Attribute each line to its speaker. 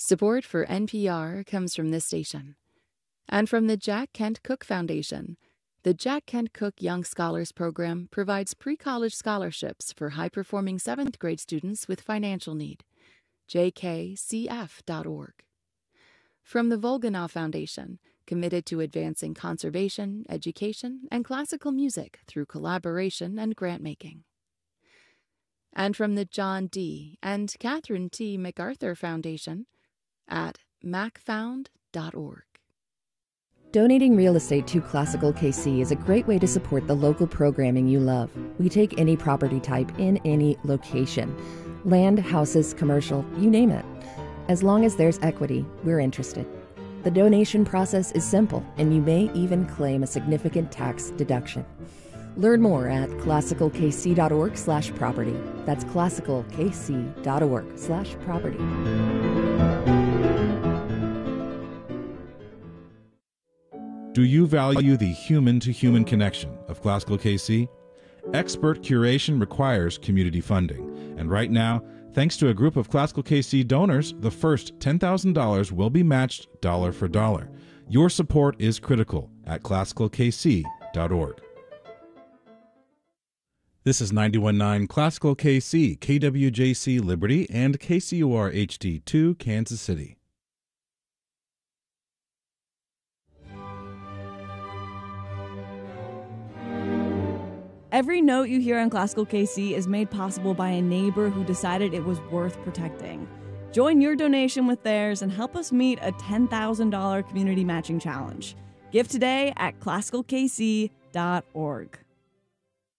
Speaker 1: Support for NPR comes from this station and from the Jack Kent Cooke Foundation. The Jack Kent Cooke Young Scholars Program provides pre-college scholarships for high-performing 7th grade students with financial need. jkcf.org. From the Volganov Foundation, committed to advancing conservation, education, and classical music through collaboration and grant-making. And from the John D. and Catherine T. MacArthur Foundation at macfound.org.
Speaker 2: Donating real estate to Classical KC is a great way to support the local programming you love. We take any property type in any location. Land, houses, commercial, you name it. As long as there's equity, we're interested. The donation process is simple, and you may even claim a significant tax deduction. Learn more at classicalkc.org/property. That's classicalkc.org/property.
Speaker 3: Do you value the human-to-human connection of Classical KC? Expert curation requires community funding, and right now, thanks to a group of Classical KC donors, the first $10,000 will be matched dollar for dollar. Your support is critical at classicalkc.org. This is 91.9 Classical KC, KWJC Liberty, and KCUR HD2 Kansas City.
Speaker 4: Every note you hear on Classical KC is made possible by a neighbor who decided it was worth protecting. Join your donation with theirs and help us meet a $10,000 community matching challenge. Give today at classicalkc.org.